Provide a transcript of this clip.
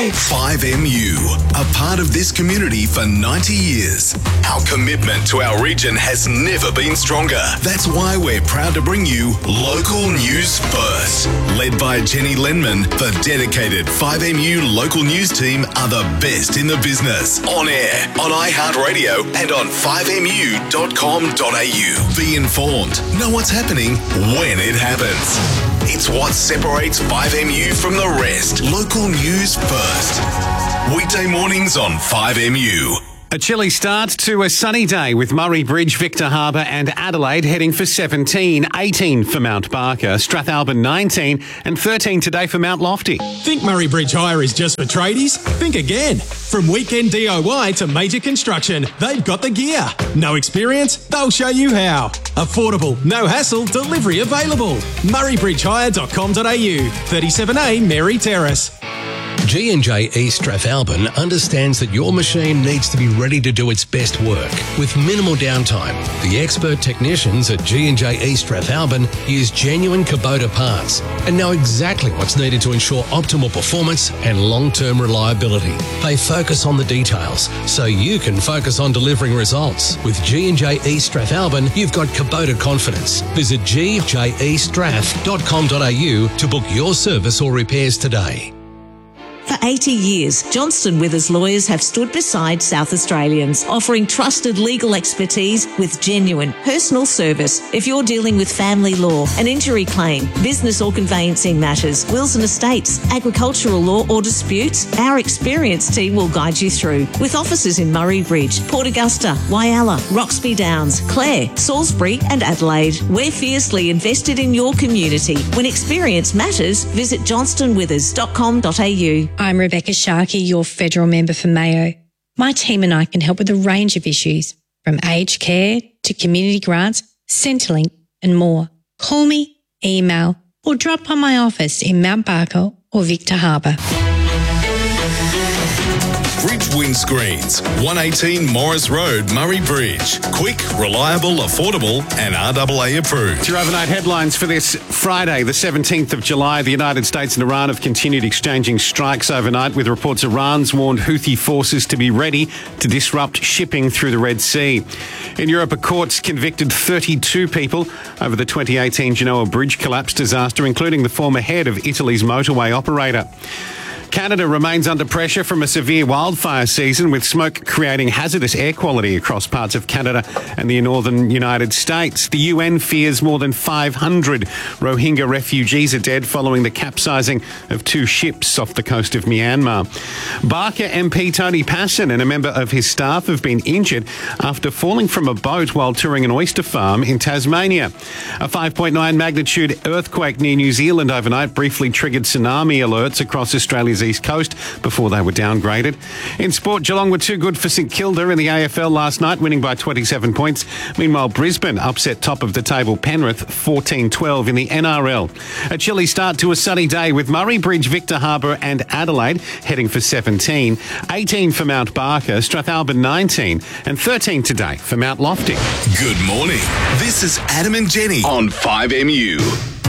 5MU, a part of this community for 90 years. Our commitment to our region has never been stronger. That's why we're proud to bring you Local News First. Led by Jenny Lenman, the dedicated 5MU local news team are the best in the business. On air, on iHeartRadio and on 5mu.com.au. Be informed. Know what's happening when it happens. It's what separates 5MU from the rest. Local News First. Weekday mornings on 5MU. A chilly start to a sunny day with Murray Bridge, Victor Harbour and Adelaide heading for 17, 18 for Mount Barker, Strathalbyn 19 and 13 today for Mount Lofty. Think Murray Bridge Hire is just for tradies? Think again. From weekend DIY to major construction, they've got the gear. No experience? They'll show you how. Affordable, no hassle, delivery available. murraybridgehire.com.au, 37A Mary Terrace. G&J East Strathalbyn understands that your machine needs to be ready to do its best work with minimal downtime. The expert technicians at G&J East Strathalbyn use genuine Kubota parts and know exactly what's needed to ensure optimal performance and long-term reliability. They focus on the details so you can focus on delivering results. With G&J East Strathalbyn, you've got Kubota confidence. Visit gjestrath.com.au to book your service or repairs today. For 80 years, Johnston Withers lawyers have stood beside South Australians, offering trusted legal expertise with genuine personal service. If you're dealing with family law, an injury claim, business or conveyancing matters, wills and estates, agricultural law or disputes, our experienced team will guide you through. With offices in Murray Bridge, Port Augusta, Whyalla, Roxby Downs, Clare, Salisbury and Adelaide. We're fiercely invested in your community. When experience matters, visit johnstonwithers.com.au. I'm Rebecca Sharkey, your federal member for Mayo. My team and I can help with a range of issues, from aged care to community grants, Centrelink and more. Call me, email or drop by my office in Mount Barker or Victor Harbour. Bridge Windscreens, 118 Morris Road, Murray Bridge. Quick, reliable, affordable and RAA approved. Your overnight headlines for this Friday, the 17th of July. The United States and Iran have continued exchanging strikes overnight, with reports Iran's warned Houthi forces to be ready to disrupt shipping through the Red Sea. In Europe, a court's convicted 32 people over the 2018 Genoa bridge collapse disaster, including the former head of Italy's motorway operator. Canada remains under pressure from a severe wildfire season, with smoke creating hazardous air quality across parts of Canada and the northern United States. The UN fears more than 500 Rohingya refugees are dead following the capsizing of 2 ships off the coast of Myanmar. Barker MP Tony Passon and a member of his staff have been injured after falling from a boat while touring an oyster farm in Tasmania. A 5.9 magnitude earthquake near New Zealand overnight briefly triggered tsunami alerts across Australia's east coast before they were downgraded. In sport, Geelong were too good for St Kilda in the AFL last night, winning by 27 points. Meanwhile, Brisbane upset top of the table Penrith 14-12 in the NRL. A chilly start to a sunny day, with Murray Bridge, Victor Harbour and Adelaide heading for 17, 18 for Mount Barker, Strathalbyn 19 and 13 today for Mount Lofty. Good morning. This is Adam and Jenny on 5MU.